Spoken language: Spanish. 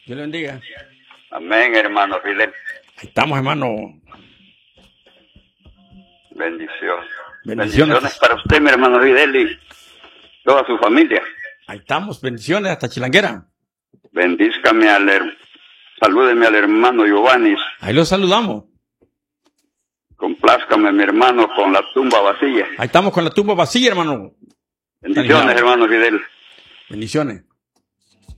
Dios le bendiga. Amén, hermano Fidel. Ahí estamos, hermano. Bendiciones para usted, mi hermano Fidel, y toda su familia. Ahí estamos, bendiciones hasta Chilanguera. Bendízcame salúdeme al hermano Giovanni. Ahí lo saludamos. Complázcame, mi hermano, con la tumba vacía. Ahí estamos con la tumba vacía, hermano. Bendiciones, hermano Fidel. Bendiciones.